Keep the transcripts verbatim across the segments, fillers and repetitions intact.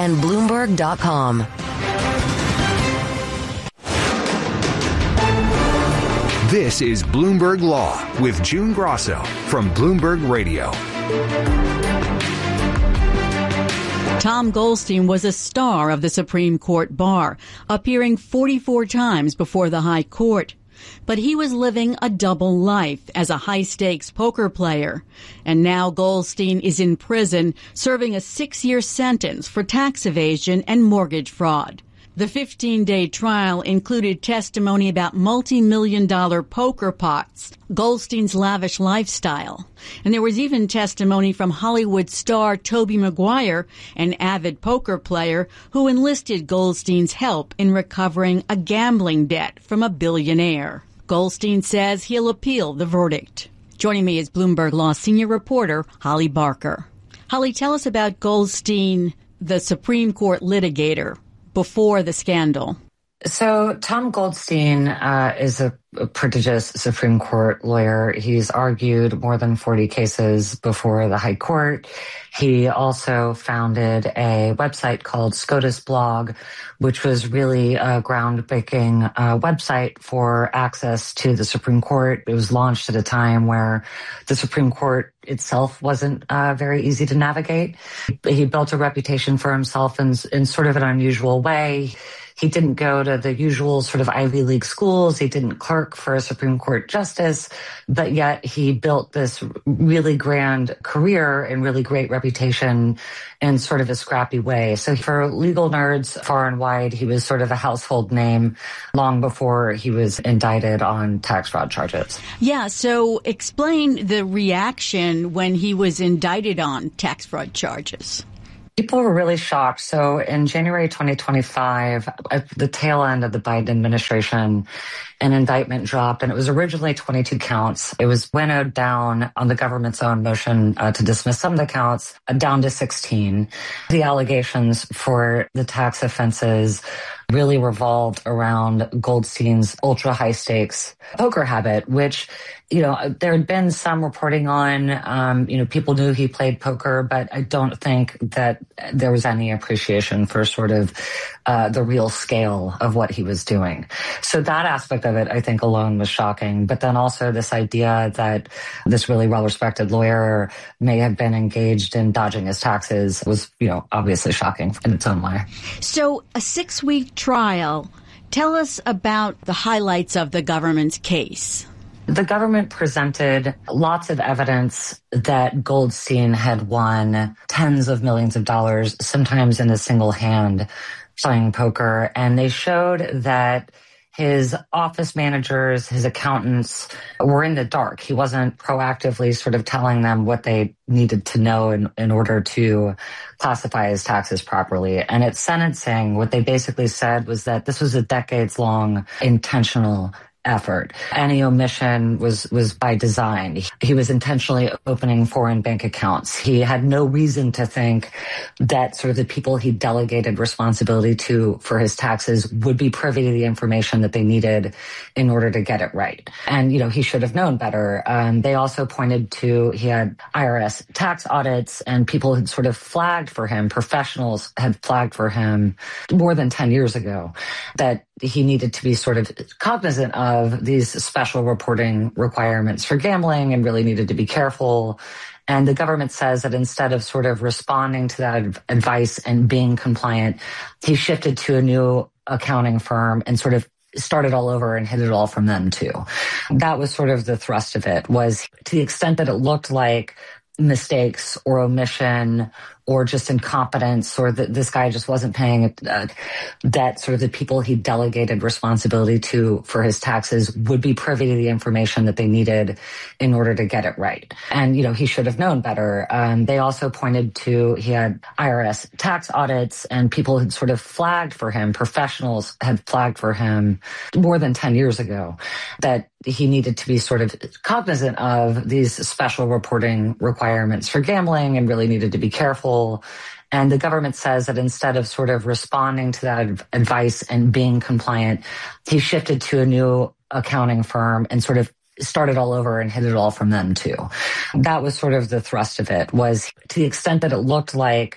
and Bloomberg dot com. This is Bloomberg Law with June Grosso from Bloomberg Radio. Tom Goldstein was a star of the Supreme Court bar, appearing forty-four times before the High Court. But he was living a double life as a high-stakes poker player. And now Goldstein is in prison, serving a six-year sentence for tax evasion and mortgage fraud. The fifteen-day trial included testimony about multi-million dollar poker pots, Goldstein's lavish lifestyle. And there was even testimony from Hollywood star Tobey Maguire, an avid poker player who enlisted Goldstein's help in recovering a gambling debt from a billionaire. Goldstein says he'll appeal the verdict. Joining me is Bloomberg Law senior reporter Holly Barker. Holly, tell us about Goldstein, the Supreme Court litigator, before the scandal. So Tom Goldstein uh, is a, a prodigious Supreme Court lawyer. He's argued more than forty cases before the High Court. He also founded a website called SCOTUS Blog, which was really a groundbreaking uh, website for access to the Supreme Court. It was launched at a time where the Supreme Court itself wasn't uh, very easy to navigate. He built a reputation for himself in, in sort of an unusual way. He didn't go to the usual sort of Ivy League schools. He didn't clerk for a Supreme Court justice, but yet he built this really grand career and really great reputation in sort of a scrappy way. So for legal nerds far and wide, he was sort of a household name long before he was indicted on tax fraud charges. Yeah, so explain the reaction when he was indicted on tax fraud charges. People were really shocked. So in January twenty twenty-five, at the tail end of the Biden administration, an indictment dropped, and it was originally twenty-two counts. It was winnowed down on the government's own motion uh, to dismiss some of the counts, uh, down to sixteen. The allegations for the tax offenses really revolved around Goldstein's ultra high stakes poker habit, which, you know, there had been some reporting on, um, you know, people knew he played poker, but I don't think that there was any appreciation for sort of uh, the real scale of what he was doing. So that aspect of it, I think alone was shocking. But then also this idea that this really well-respected lawyer may have been engaged in dodging his taxes was, you know, obviously shocking in its own way. So a six-week trial. Tell us about the highlights of the government's case. The government presented lots of evidence that Goldstein had won tens of millions of dollars, sometimes in a single hand, playing poker. And they showed that his office managers, his accountants were in the dark. He wasn't proactively sort of telling them what they needed to know in, in order to classify his taxes properly. And at sentencing, what they basically said was that this was a decades-long intentional effort. Any omission was, was by design. He was intentionally opening foreign bank accounts. He had no reason to think that sort of the people he delegated responsibility to for his taxes would be privy to the information that they needed in order to get it right. And, you know, he should have known better. Um, they also pointed to, he had I R S tax audits, and people had sort of flagged for him, professionals had flagged for him more than ten years ago, that he needed to be sort of cognizant of these special reporting requirements for gambling and really needed to be careful. And the government says that instead of sort of responding to that advice and being compliant, he shifted to a new accounting firm and sort of started all over and hit it all from them too. That was sort of the thrust of it, was to the extent that it looked like mistakes or omission or just incompetence, or that this guy just wasn't paying uh, that sort of the people he delegated responsibility to for his taxes would be privy to the information that they needed in order to get it right. And, you know, he should have known better. Um, they also pointed to, he had I R S tax audits, and people had sort of flagged for him, professionals had flagged for him more than ten years ago, that he needed to be sort of cognizant of these special reporting requirements for gambling and really needed to be careful. And the government says that instead of sort of responding to that advice and being compliant, he shifted to a new accounting firm and sort of started all over and hit it all from them too. That was sort of the thrust of it, was to the extent that it looked like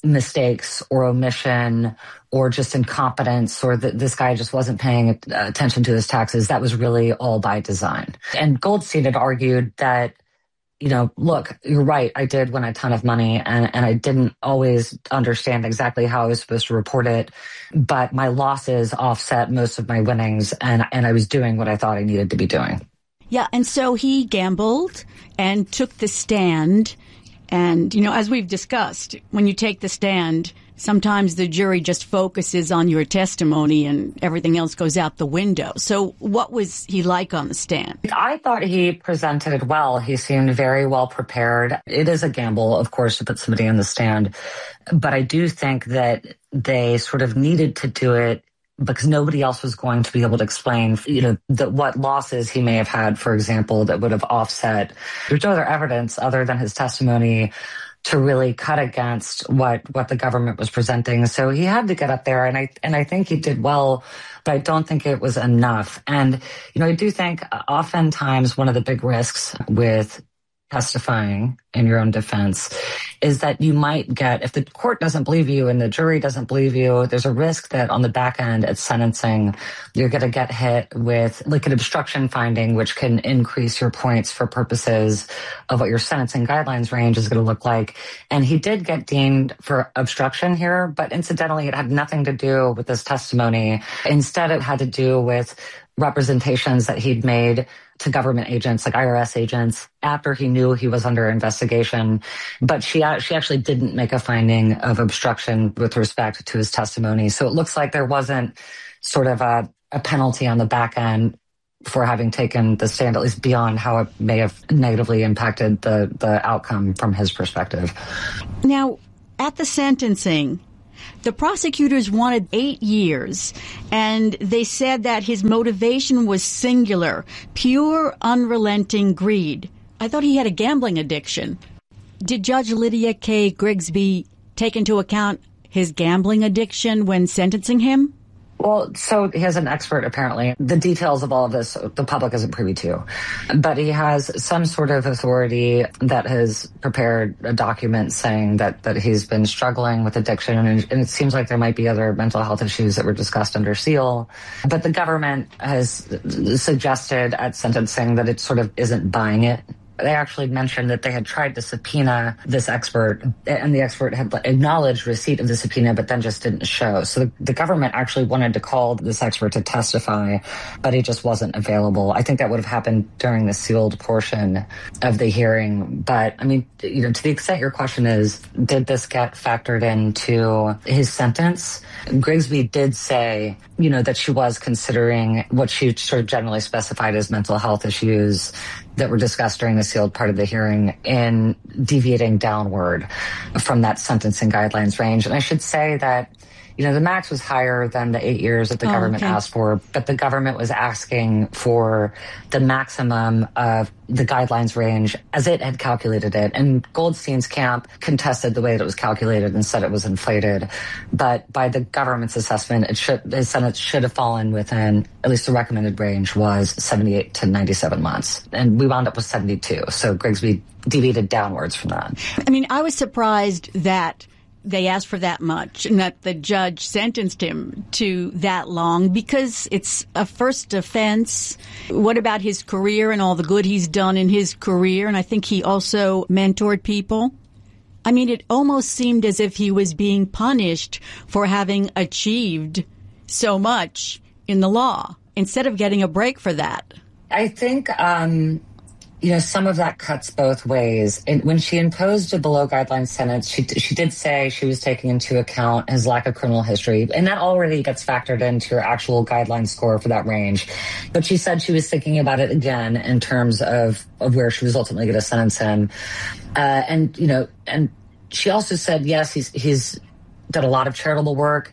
mistakes or omission or just incompetence or that this guy just wasn't paying attention to his taxes. That was really all by design. And Goldstein had argued that, you know, look, you're right. I did win a ton of money and, and I didn't always understand exactly how I was supposed to report it, but my losses offset most of my winnings and, and I was doing what I thought I needed to be doing. Yeah. And so he gambled and took the stand. And, you know, as we've discussed, when you take the stand, sometimes the jury just focuses on your testimony and everything else goes out the window. So what was he like on the stand? I thought he presented well. He seemed very well prepared. It is a gamble, of course, to put somebody on the stand. But I do think that they sort of needed to do it because nobody else was going to be able to explain, you know, the, what losses he may have had, for example, that would have offset. There's no other evidence other than his testimony to really cut against what, what the government was presenting. So he had to get up there, and I and I think he did well, but I don't think it was enough. And, you know, I do think oftentimes one of the big risks with testifying in your own defense is that you might get, if the court doesn't believe you and the jury doesn't believe you, there's a risk that on the back end at sentencing, you're going to get hit with like an obstruction finding, which can increase your points for purposes of what your sentencing guidelines range is going to look like. And he did get deemed for obstruction here, but incidentally, it had nothing to do with this testimony. Instead, it had to do with representations that he'd made to government agents, like I R S agents, after he knew he was under investigation. But she she actually didn't make a finding of obstruction with respect to his testimony. So it looks like there wasn't sort of a, a penalty on the back end for having taken the stand, at least beyond how it may have negatively impacted the, the outcome from his perspective. Now, at the sentencing, the prosecutors wanted eight years, and they said that his motivation was singular, pure, unrelenting greed. I thought he had a gambling addiction. Did Judge Lydia K. Grigsby take into account his gambling addiction when sentencing him? Well, so he has an expert, apparently. The details of all of this, the public isn't privy to. But he has some sort of authority that has prepared a document saying that, that he's been struggling with addiction. And, and it seems like there might be other mental health issues that were discussed under seal. But the government has suggested at sentencing that it sort of isn't buying it. They actually mentioned that they had tried to subpoena this expert, and the expert had acknowledged receipt of the subpoena, but then just didn't show. So the, the government actually wanted to call this expert to testify, but he just wasn't available. I think that would have happened during the sealed portion of the hearing. But I mean, you know, to the extent your question is, did this get factored into his sentence? Grigsby did say, you know, that she was considering what she sort of generally specified as mental health issues that were discussed during the sealed part of the hearing in deviating downward from that sentencing guidelines range. And I should say that, you know, the max was higher than the eight years that the oh, government okay. asked for, but the government was asking for the maximum of the guidelines range as it had calculated it. And Goldstein's camp contested the way that it was calculated and said it was inflated. But by the government's assessment, it should, his sentence should have fallen within, at least the recommended range was seventy-eight to ninety-seven months. And we wound up with seventy-two. So Grigsby deviated downwards from that. I mean, I was surprised that they asked for that much and that the judge sentenced him to that long because it's a first offense. What about his career and all the good he's done in his career? And I think he also mentored people. I mean, it almost seemed as if he was being punished for having achieved so much in the law instead of getting a break for that. I think, um, you know, some of that cuts both ways. And when she imposed a below guideline sentence, she she did say she was taking into account his lack of criminal history. And that already gets factored into her actual guideline score for that range. But she said she was thinking about it again in terms of, of where she was ultimately going to sentence him. Uh, and, you know, and she also said, yes, he's he's done a lot of charitable work.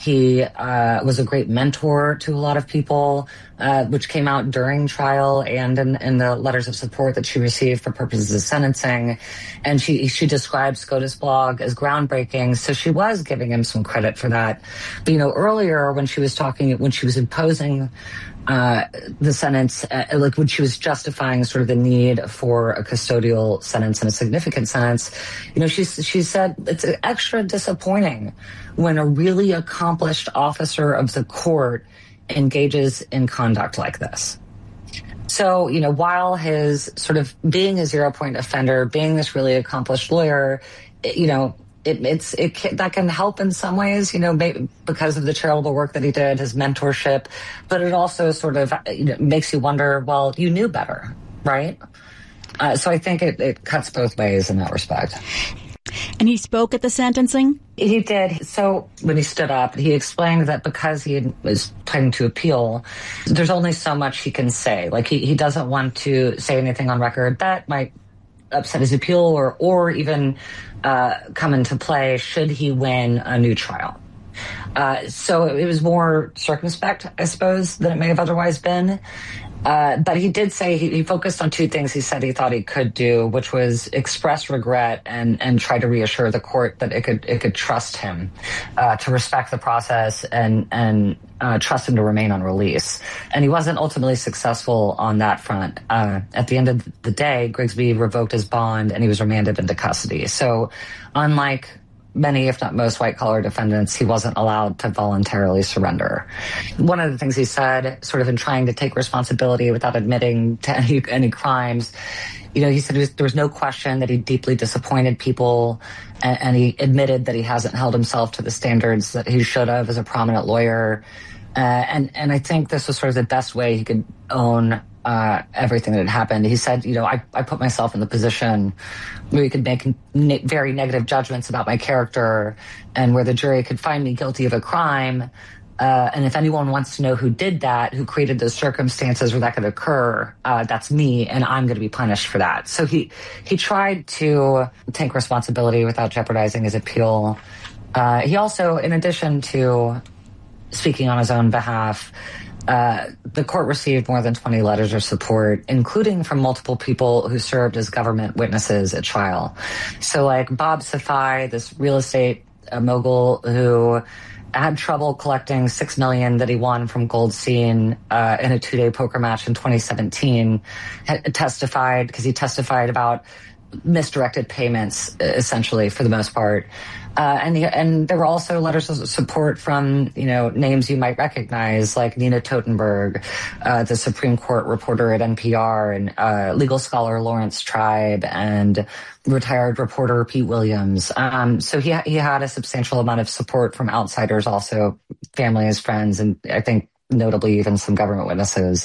He uh, was a great mentor to a lot of people, uh, which came out during trial and in, in the letters of support that she received for purposes of sentencing. And she she described SCOTUS blog as groundbreaking, so she was giving him some credit for that. But, you know, earlier when she was talking, when she was imposing uh, the sentence, uh, like when she was justifying sort of the need for a custodial sentence and a significant sentence, you know, she, she said it's extra disappointing when a really accomplished officer of the court engages in conduct like this. So, you know, while his sort of being a zero-point offender, being this really accomplished lawyer, you know, it, it's it can, that can help in some ways, you know, maybe because of the charitable work that he did, his mentorship, but it also sort of, you know, makes you wonder, well, you knew better, right? Uh, so I think it, it cuts both ways in that respect. And he spoke at the sentencing? He did. So when he stood up, he explained that because he was planning to appeal, there's only so much he can say. Like, he, he doesn't want to say anything on record that might upset his appeal or, or even uh, come into play should he win a new trial. Uh, so it was more circumspect, I suppose, than it may have otherwise been. Uh, but he did say he, he focused on two things he said he thought he could do, which was express regret and, and try to reassure the court that it could it could trust him, uh, to respect the process and and uh, trust him to remain on release. And he wasn't ultimately successful on that front. Uh, at the end of the day, Grigsby revoked his bond and he was remanded into custody. So unlike many, if not most, white-collar defendants, he wasn't allowed to voluntarily surrender. One of the things he said, sort of in trying to take responsibility without admitting to any, any crimes, you know, he said was, there was no question that he deeply disappointed people, and, and he admitted that he hasn't held himself to the standards that he should have as a prominent lawyer. Uh, and, and I think this was sort of the best way he could own Uh, everything that had happened. He said, you know, I, I put myself in the position where you could make ne- very negative judgments about my character and where the jury could find me guilty of a crime. Uh, and if anyone wants to know who did that, who created those circumstances where that could occur, uh, that's me, and I'm going to be punished for that. So he, he tried to take responsibility without jeopardizing his appeal. Uh, he also, in addition to speaking on his own behalf, Uh, the court received more than twenty letters of support, including from multiple people who served as government witnesses at trial. So like Bob Safai, this real estate uh, mogul who had trouble collecting six million dollars that he won from Goldstein uh, in a two-day poker match in twenty seventeen, had testified, because he testified about misdirected payments, essentially, for the most part. Uh, and the, and there were also letters of support from, you know, names you might recognize, like Nina Totenberg, uh, the Supreme Court reporter at N P R, and uh, legal scholar Lawrence Tribe, and retired reporter Pete Williams. Um, so he he had a substantial amount of support from outsiders, also family, his friends, and I think notably even some government witnesses.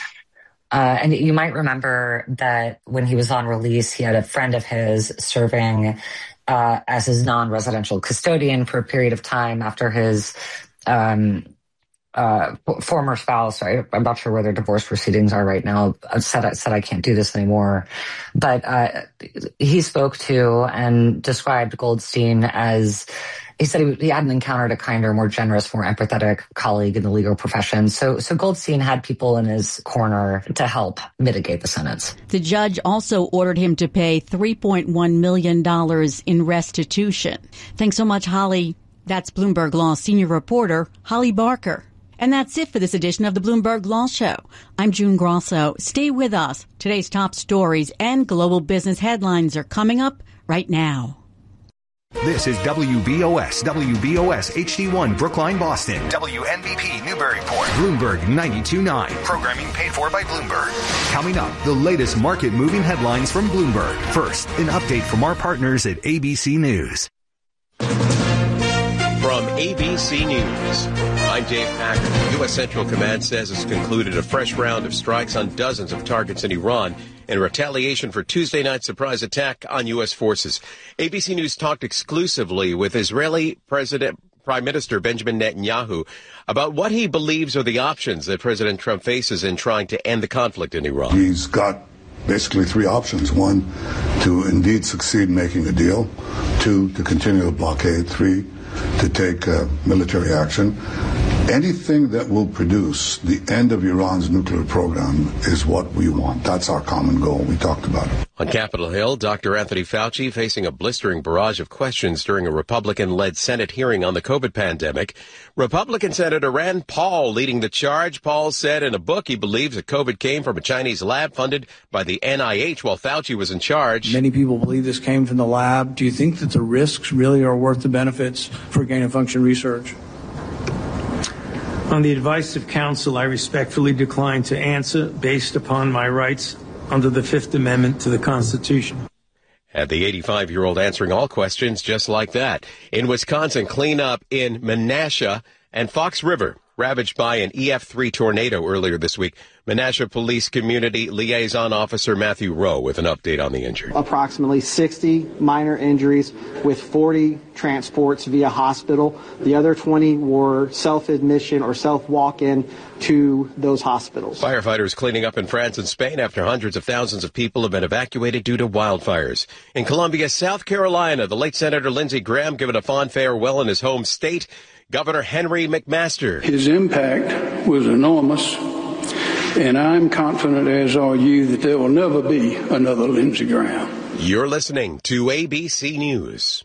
Uh, and you might remember that when he was on release, he had a friend of his serving Uh, as his non-residential custodian for a period of time after his um, uh, former spouse, I, I'm not sure where their divorce proceedings are right now, said, said I can't do this anymore. But uh, he spoke to and described Goldstein as, he said he, he hadn't encountered a kinder, more generous, more empathetic colleague in the legal profession. So, so Goldstein had people in his corner to help mitigate the sentence. The judge also ordered him to pay three point one million dollars in restitution. Thanks so much, Holly. That's Bloomberg Law senior reporter Holly Barker. And that's it for this edition of the Bloomberg Law Show. I'm June Grosso. Stay with us. Today's top stories and global business headlines are coming up right now. This is W B O S, W B O S H D one Brookline, Boston. W N B P Newburyport. Bloomberg ninety-two point nine. Programming paid for by Bloomberg. Coming up, the latest market-moving headlines from Bloomberg. First, an update from our partners at A B C News. From A B C News, I'm Dave Packard. U S. Central Command says it's concluded a fresh round of strikes on dozens of targets in Iran in retaliation for Tuesday night's surprise attack on U S forces. A B C News talked exclusively with Israeli President Prime Minister Benjamin Netanyahu about what he believes are the options that President Trump faces in trying to end the conflict in Iran. He's got basically three options. One, to indeed succeed in making a deal. Two, to continue the blockade. Three, to take uh, military action. Anything that will produce the end of Iran's nuclear program is what we want. That's our common goal. We talked about it. On Capitol Hill, Doctor Anthony Fauci facing a blistering barrage of questions during a Republican-led Senate hearing on the COVID pandemic. Republican Senator Rand Paul leading the charge. Paul said in a book he believes that COVID came from a Chinese lab funded by the N I H while Fauci was in charge. Many people believe this came from the lab. Do you think that the risks really are worth the benefits for gain-of-function research? On the advice of counsel, I respectfully decline to answer based upon my rights under the Fifth Amendment to the Constitution. Had the eighty-five-year-old answering all questions just like that. In Wisconsin, cleanup in Menasha and Fox River ravaged by an E F three tornado earlier this week. Menasha Police Community Liaison Officer Matthew Rowe with an update on the injured. Approximately sixty minor injuries with forty transports via hospital. The other twenty were self-admission or self-walk-in to those hospitals. Firefighters cleaning up in France and Spain after hundreds of thousands of people have been evacuated due to wildfires. In Columbia, South Carolina, the late Senator Lindsey Graham given a fond farewell in his home state. Governor Henry McMaster. His impact was enormous, and I'm confident, as are you, that there will never be another Lindsey Graham. You're listening to A B C News.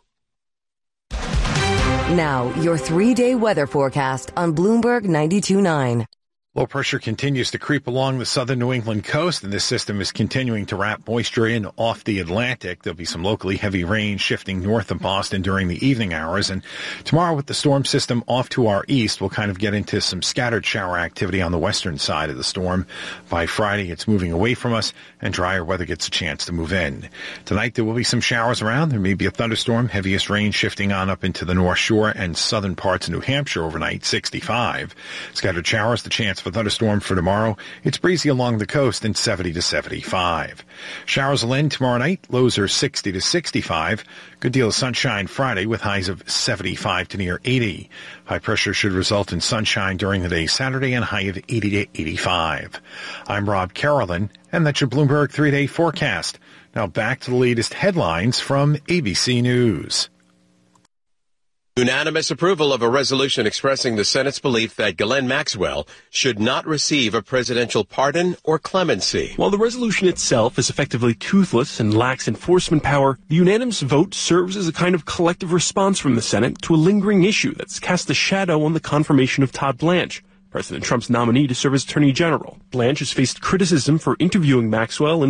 Now, your three-day weather forecast on Bloomberg ninety-two point nine. Low pressure continues to creep along the southern New England coast, and this system is continuing to wrap moisture in off the Atlantic. There'll be some locally heavy rain shifting north of Boston during the evening hours. And tomorrow, with the storm system off to our east, we'll kind of get into some scattered shower activity on the western side of the storm. By Friday, it's moving away from us, and drier weather gets a chance to move in. Tonight, there will be some showers around. There may be a thunderstorm, heaviest rain shifting on up into the North Shore and southern parts of New Hampshire overnight, sixty-five. Scattered showers, the chance for thunderstorm for tomorrow. It's breezy along the coast and seventy to seventy-five. Showers will end tomorrow night. Lows are sixty to sixty-five. Good deal of sunshine Friday with highs of seventy-five to near eighty. High pressure should result in sunshine during the day Saturday and high of eighty to eighty-five. I'm Rob Carolyn, and that's your Bloomberg three-day forecast. Now back to the latest headlines from A B C News. Unanimous approval of a resolution expressing the Senate's belief that Ghislaine Maxwell should not receive a presidential pardon or clemency. While the resolution itself is effectively toothless and lacks enforcement power, the unanimous vote serves as a kind of collective response from the Senate to a lingering issue that's cast a shadow on the confirmation of Todd Blanche, President Trump's nominee to serve as Attorney General. Blanche has faced criticism for interviewing Maxwell and